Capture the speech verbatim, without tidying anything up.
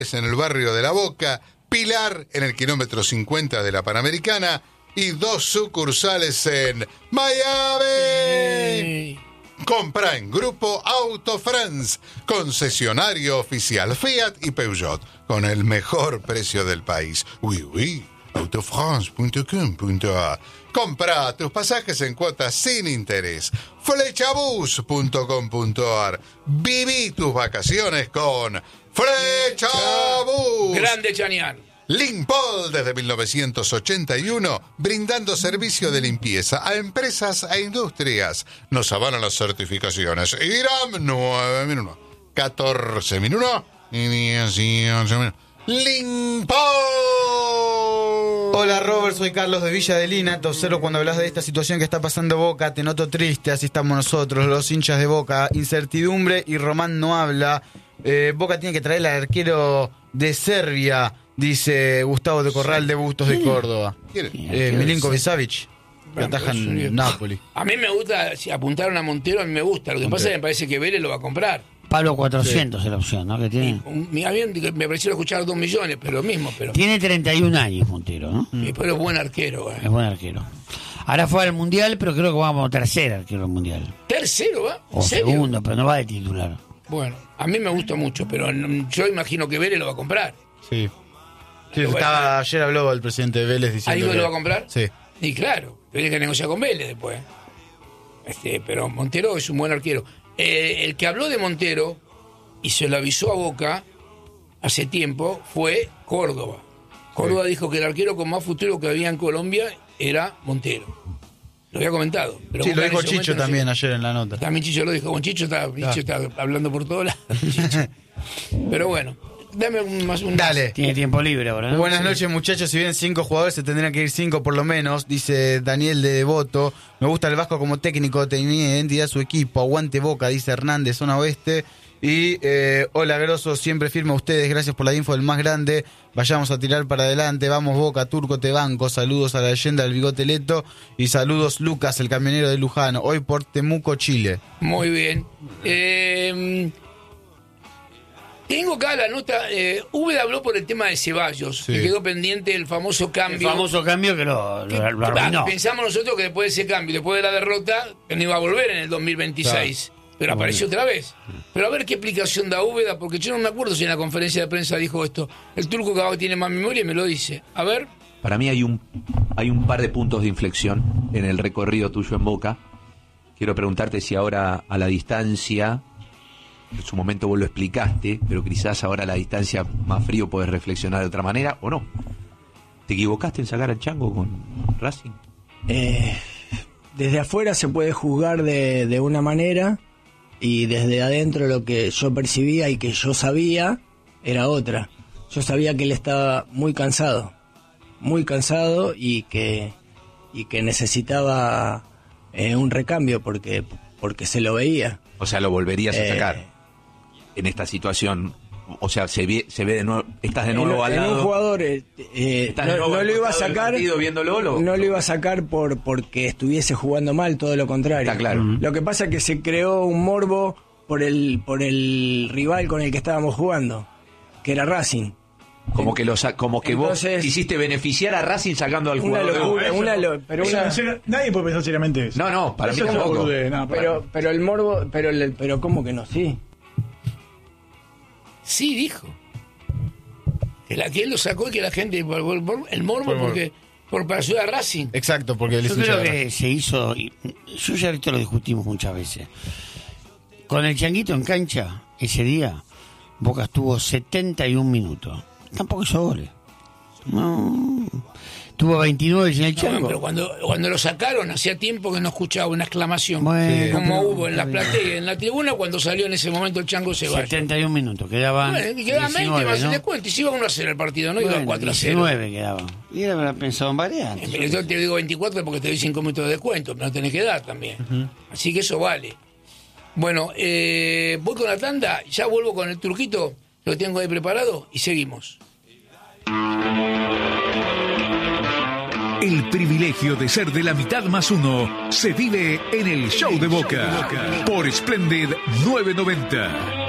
en el barrio de La Boca, Pilar en el kilómetro cincuenta de la Panamericana y dos sucursales en Miami. Compra en Grupo Auto France, concesionario oficial Fiat y Peugeot, con el mejor precio del país. Oui, oui, autofrance punto com punto a. Compra tus pasajes en cuotas sin interés. Flechabus punto com punto a r. Viví tus vacaciones con Flechabus. Grande Chanian. Limpol desde mil novecientos ochenta y uno, brindando servicio de limpieza a empresas e industrias. Nos avalan las certificaciones. IRAM nueve mil uno, catorce mil uno y dieciocho mil. Limpol. Hola Robert, soy Carlos de Villa de Lina. Te observo cuando hablas de esta situación que está pasando Boca. Te noto triste, así estamos nosotros, los hinchas de Boca. Incertidumbre y Román no habla. Eh, Boca tiene que traer al arquero de Serbia, dice Gustavo de Corral de Bustos de Córdoba. Eh, Milinković, que atajan Napoli. A mí me gusta, si apuntaron a Montero, a mí me gusta. Lo que pasa es que me parece que Vélez lo va a comprar. Pablo cuatrocientos sí. Es la opción, ¿no? Que tiene. Sí, a mí me pareció escuchar dos millones, pero lo mismo. Pero... Tiene treinta y un años Montero, ¿no? Sí, pero es buen arquero. Eh. Es buen arquero. Ahora fue al Mundial, pero creo que va como tercer arquero del Mundial. ¿Tercero va? O segundo, pero no va de titular. Bueno, a mí me gusta mucho, pero yo imagino que Vélez lo va a comprar. Sí. Sí, estaba, ayer habló el presidente de Vélez diciendo ¿Ahí que... lo va a comprar? Sí. Y claro, tiene que negociar con Vélez después. Este, pero Montero es un buen arquero. Eh, el que habló de Montero y se lo avisó a Boca hace tiempo fue Córdoba. Córdoba sí. dijo que el arquero con más futuro que había en Colombia era Montero. Lo había comentado. Pero sí, lo dijo Chicho momento, también no sé, ayer en la nota. También Chicho lo dijo. Con Chicho está, ah. Chicho está hablando por todos lados. Pero bueno. Dame un, más un Dale. Más. Tiene tiempo libre ahora, ¿no? Buenas sí. noches, muchachos. Si vienen cinco jugadores, se tendrían que ir cinco por lo menos, dice Daniel de Devoto. Me gusta el Vasco como técnico, tenía identidad su equipo. Aguante Boca, dice Hernández, zona oeste. Y eh, hola Grosso, siempre firme a ustedes. Gracias por la info del más grande. Vayamos a tirar para adelante. Vamos Boca, Turco te banco. Saludos a la leyenda del Bigote Leto. Y saludos Lucas, el camionero de Luján. Hoy por Temuco, Chile. Muy bien. Eh... Tengo acá la nota, eh, Úbeda habló por el tema de Ceballos, sí. y quedó pendiente el famoso cambio. El famoso cambio que lo, lo, lo arruinó. Pensamos nosotros que después de ese cambio, después de la derrota, que no iba a volver en el dos mil veintiséis. Claro. Pero apareció otra vez. Pero a ver qué explicación da Úbeda, porque yo no me acuerdo si en la conferencia de prensa dijo esto. El Turco que tiene más memoria me lo dice. A ver. Para mí hay un, hay un par de puntos de inflexión en el recorrido tuyo en Boca. Quiero preguntarte si ahora a la distancia... En su momento vos lo explicaste, pero quizás ahora a la distancia más frío podés reflexionar de otra manera, ¿o no? ¿Te equivocaste en sacar al Chango con Racing? Eh, desde afuera se puede juzgar de, de una manera, y desde adentro lo que yo percibía y que yo sabía era otra. Yo sabía que él estaba muy cansado, muy cansado y que, y que necesitaba eh, un recambio porque, porque se lo veía. O sea, lo volverías a sacar. Eh, en esta situación, o sea, se ve, se ve de nuevo, estás de nuevo en, al lado. En un jugador eh, eh, no, nuevo no lo iba a sacar, viéndolo, ¿lo? no lo iba a sacar por porque estuviese jugando mal, todo lo contrario. Está claro. Uh-huh. Lo que pasa es que se creó un morbo por el por el rival con el que estábamos jugando, que era Racing. Como que, los, como que Entonces, vos quisiste beneficiar a Racing sacando al jugador. Locura, una lo, pero una, eso, nadie puede pensar seriamente eso. No, no, para eso mí tampoco. No, pero, pero el morbo, pero, el, pero ¿cómo que no? Sí. Sí, dijo. Que, la, que él lo sacó y que la gente... El morbo porque... Por para ayudar a Racing. Exacto, porque él Yo creo que se hizo... Yo ya esto lo discutimos muchas veces. Con el Changuito en cancha, ese día, Boca estuvo setenta y un minutos. Tampoco hizo goles. No... Tuvo veintinueve sin el Chango. No, pero cuando, cuando lo sacaron, hacía tiempo que no escuchaba una exclamación. Bueno, como pero, hubo en la platea, en la tribuna, cuando salió en ese momento el Chango Ceballos. setenta y un minutos, quedaban. Bueno, quedaban veinte más, ¿no? Descuento, y si iba uno a cero el partido, no bueno, iba cuatro a cero. diecinueve quedaban. Y él habrá pensado en variantes. Pero yo te digo veinticuatro porque te doy cinco minutos de descuento, pero no tenés que dar también. Uh-huh. Así que eso vale. Bueno, eh, voy con la tanda, ya vuelvo con el Turquito, lo tengo ahí preparado y seguimos. El privilegio de ser de la mitad más uno se vive en el Show de Boca por Splendid novecientos noventa.